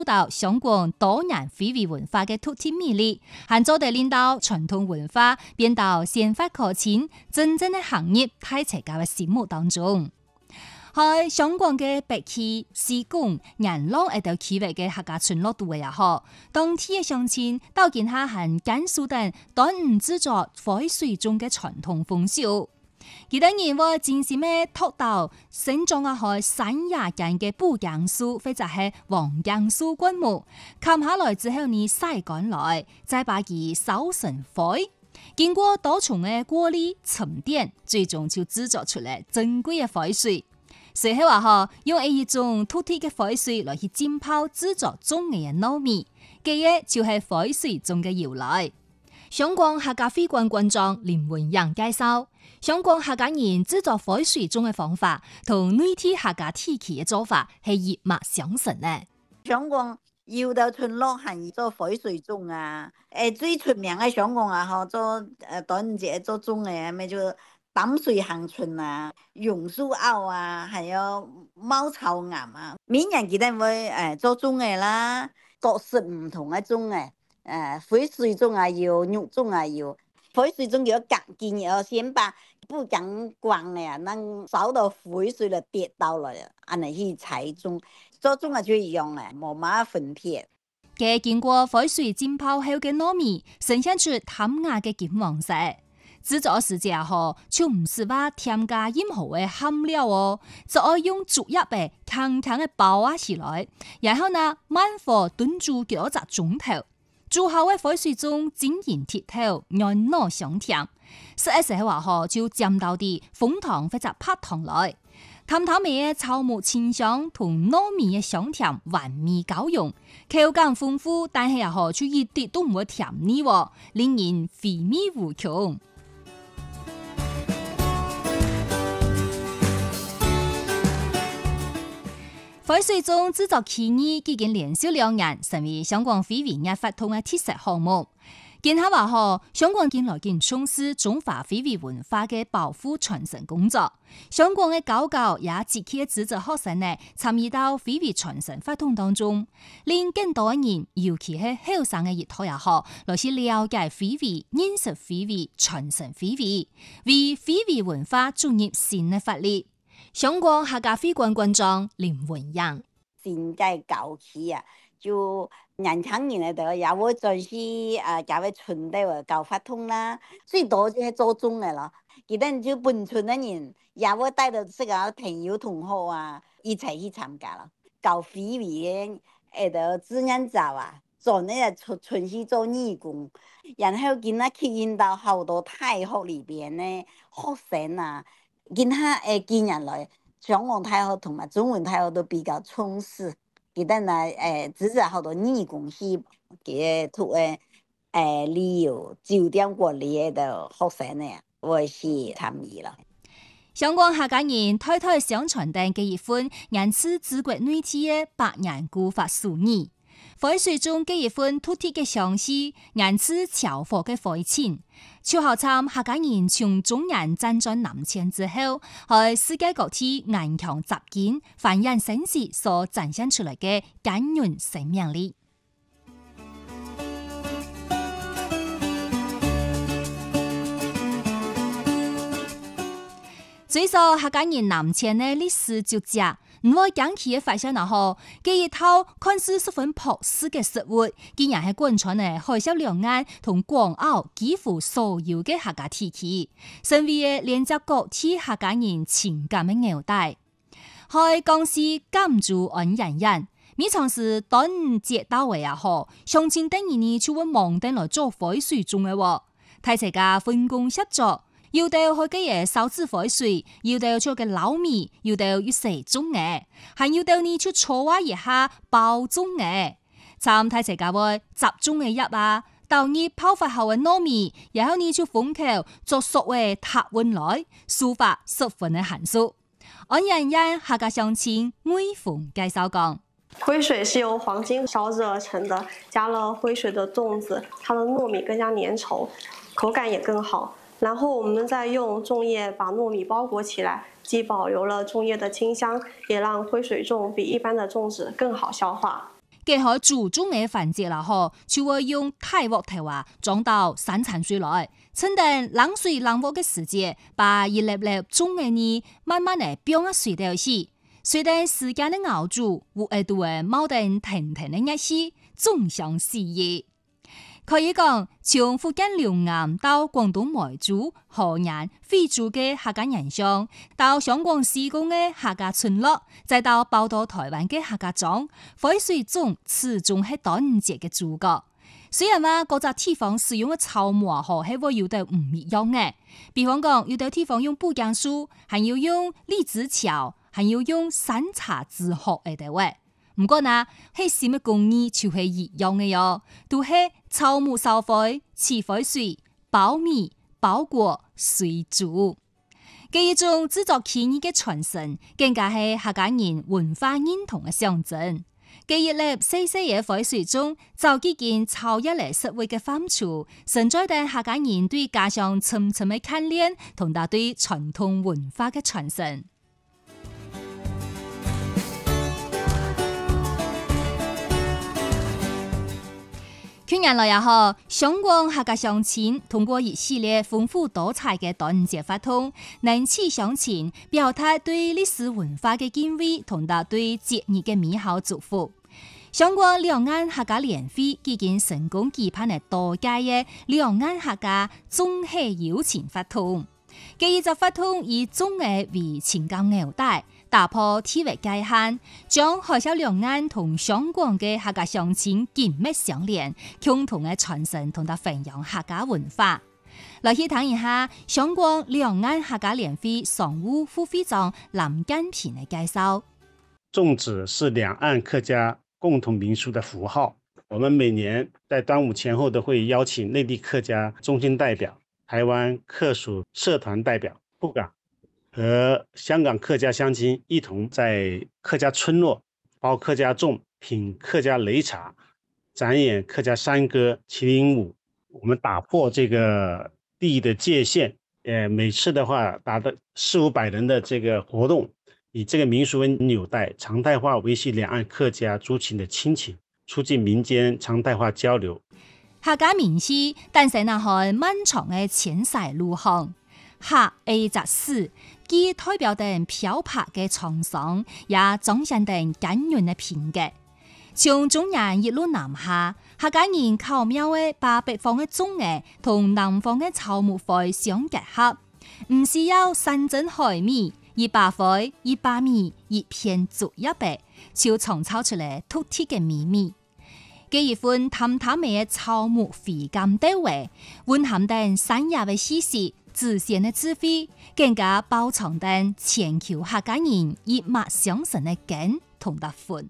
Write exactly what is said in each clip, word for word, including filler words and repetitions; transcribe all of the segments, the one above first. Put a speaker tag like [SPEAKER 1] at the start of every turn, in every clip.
[SPEAKER 1] 到香港多元非遺文化嘅獨特魅力，還做得令到傳統文化變到先發可親，真正嘅行業喺大家嘅心目當中。喺香港嘅北區、西貢、元朗一條區域嘅客家村落度也好，當地嘅鄉親到見下係甘肅等端午製作火水粽嘅傳統風俗。佢哋認為真係咩托到生長啊喺山崖間嘅布罌樹，或者係黃罌樹灌木，砍下來之後呢曬乾來，再把佢燒成灰，經過多重嘅過濾沉澱，最終就製作出嚟珍貴嘅火水。隨後話嗬，用一種獨特嘅火水來去浸泡製作粽嘅糯米，佢嘅就係火水粽嘅由來。香港客家會館館長林文陽介紹，香港客家人製作火水粽嘅方法同內地客家地區嘅做法係一脈相承嘅。
[SPEAKER 2] 香港有的村落係做火水粽啊，誒最出名嘅香港啊，嗬做誒端午節做粽嘅，咪就淡水恆春啊、榕樹澳啊，還有貓草岩啊，每人記得會誒做粽嘅啦，各式唔同嘅粽嘅。誒，火水粽啊要，肉粽啊要。火水粽要隔見要先把布罌光嘅，能燒到火水就跌到來，安尼去踩粽。做粽啊就一樣嘅，冇乜分別。
[SPEAKER 1] 嘅經過火水浸泡後嘅糯米，呈現出淡雅嘅金黃色。製作時節嗬，就唔是話添加任何嘅餡料哦，就要用竹葉嘅輕輕嘅包啊起來，然後呢慢火燉煮幾多隻鐘頭。煮好嘅火水粽晶瑩剔透，軟糯香甜。食嘅時候話嗬，就沾到啲楓糖或者白糖來，淡淡嘅草木清香同糯米嘅香甜完美交融，口感豐富，但係又嗬就一啲都唔會甜膩喎，令人回味無窮。火水粽製作期間已經連續兩年，成為香港非遺藝發通嘅特色項目。見下話嗬，香港近來更重視中華非遺文化嘅保護傳承工作。香港嘅高校也積極資助學生呢參與到非遺傳承活動當中，令更多人，尤其係後生嘅一代也好，來去了解非遺、認識非遺、傳承非遺，為非遺文化注入新嘅活力。香港客家會館館長林文陽，
[SPEAKER 2] 現在搞起啊，就年輕人嚟到也會再去啊，搞個村的搞發通啦，最多就係做粽嘅咯。記得就本村的人也會帶到這個朋友同學啊，一齊去參加咯。搞非遺嘅誒，到志願者啊，做呢個村村去做義工，然後見他吸引到好多大學裏邊呢學生啊。見下誒見人來，香港大學同埋中文大學都比較重視，記得呢誒，支持好多義工去嘅圖誒誒旅遊酒店過嚟嘅學生呢，我是參與啦。
[SPEAKER 1] 香港客家人代代相傳定嘅一款源自中國內地嘅百年古法手藝。火水粽嘅一份獨特嘅相似，源自潮火嘅火情。超好參客家人從中原輾轉南遷之後，喺世界各地頑強集結，繁衍生息所展現出來嘅堅韌生命力。最早客家人南遷嘅歷史就講。唔會講起嘅發現啊！嗬，這一套看似十分樸實嘅食物，竟然係貫穿嘅海峽兩岸同港澳幾乎所有嘅客家地區，成為連接各地客家人情感嘅紐帶。喺江西贛州安仁縣，每場是端午節到位啊！嗬，鄉親等人呢就會忙定來做火水粽嘅喎，大家分工合作。要到去嘅嘢燒製火水，要到做嘅撈米，要到要食粽嘅，還要到你去搓挖一下包粽嘅。參太齊家會集中嘅入啊，到你泡發後嘅糯米，然後你就封口做熟嘅塌溫來，手法十分嘅嫻熟。安仁縣客家鄉親魏鳳介紹講：
[SPEAKER 3] 灰水是由黃金燒製而成的，加了灰水的粽子，它的糯米更加粘稠，口感也更好。然後我們再用粽葉把糯米包裹起來，既保留了粽葉的清香，也讓灰水粽比一般的粽子更好消化。
[SPEAKER 1] 結合注重嘅環節啦，嗬，就會用大鑊頭啊裝到三層水來，趁等冷水冷鑊嘅時節，把一粒粒中嘅泥慢慢地飆喺水底去，隨着時間嘅熬煮，有一度嘅冒定騰騰嘅熱氣，總香四溢。可以講，從福建龍岩到廣東梅州、河南、惠州嘅客家人鄉，到香港西貢嘅客家村落，再到寶島台灣嘅客家莊，洄水粽始終係端午節嘅主角。雖然話各個地方使用嘅草木啊，係會有得唔一樣嘅，比方講有啲地方用布薑樹，還要用荔枝橋，還要用山茶子學嚟嘅喂。唔過呢，係什麼工藝就係一樣嘅喲，都係草木燒灰、黐洄水、苞米、包裹、水煮。嘅一種製作技藝嘅傳承，更加係客家人文化認同嘅象徵。嘅一粒細細嘅洄水中，就幾件超一嚟實惠嘅範疇，承載住客家人對家鄉深深嘅眷戀，同埋對傳統文化嘅傳承。去年來也好，香港客家鄉親通過一系列豐富多彩嘅端午節活動，能齊鄉親表達對歷史文化嘅敬畏，同埋對節日嘅美好祝福。香港兩岸客家聯會已經成功舉辦了多屆嘅兩岸客家綜合友情活動，嘅一隻活動以綜藝為情感紐帶，打破地域界限，將海峽兩岸同香港嘅客家鄉親緊密相連，共同嘅傳承同埋弘揚客家文化。來去談一下香港兩岸客家聯會常務副會長林根平嘅介紹。
[SPEAKER 4] 粽子是兩岸客家共同民俗的符號，我們每年在端午前後都會邀請內地客家中心代表、台灣客屬社團代表赴港，和香港客家鄉親一同在客家村落包客家粽、品客家擂茶、展演客家山歌、麒麟舞。我們打破這個地域的界限，呃，每次的話達到四五百人的這個活動，以這個民俗為紐帶，常態化維繫兩岸客家族群的親情，促進民間常態化交流。
[SPEAKER 1] 客家民戲誕生那係漫長嘅前世路行，客係隻史，既代表定漂泊嘅滄桑，也彰顯定堅韌嘅品格。從中原一路南下，客家人巧妙嘅把北方嘅粽藝同南方嘅草木灰相結合，唔是要山珍海味，一把灰、一把米、一片竹葉白，就創造出嚟獨特嘅秘密。嘅一份淡淡嘅草木回甘地味，蘊含定山野嘅氣息、自然嘅智慧，更加包藏定全球客家人一脈相承嘅根同特色。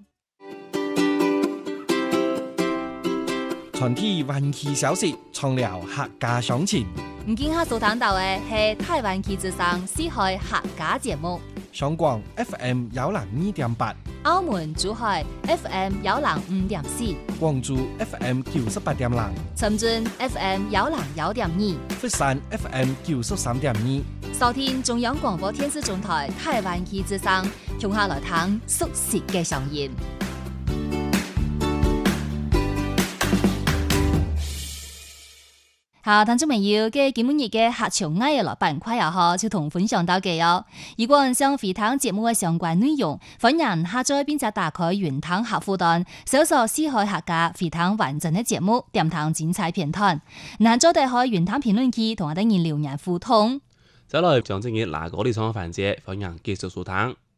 [SPEAKER 5] 傳遞灣區消息，創造客家鄉情。
[SPEAKER 1] 唔見下所談到嘅係台灣區之上四海客家節目。
[SPEAKER 5] 香港 F M 幺零二點八，
[SPEAKER 1] 澳門珠海 F M 幺零五點四，
[SPEAKER 5] 廣州 F M 九十八點零，
[SPEAKER 1] 深圳 F M 幺零幺點二，
[SPEAKER 5] 佛山 F M 九十三點二。
[SPEAKER 1] 收聽中央廣播電視總台台灣區之上，從下來聽熟悉嘅聲音。好，聽眾朋友嘅今日嘅客家藝樂板塊又好，就同分享到嘅哦。如果想回聽節目嘅相關內容，歡迎下載並且打開雲聽客戶端，搜索四海客家回聽完整嘅節目，點聽精彩片段。嗱，再打開雲聽評論區同我哋留言互動。
[SPEAKER 6] 再來將正嘅嗱嗰啲創環節，歡迎繼續收聽。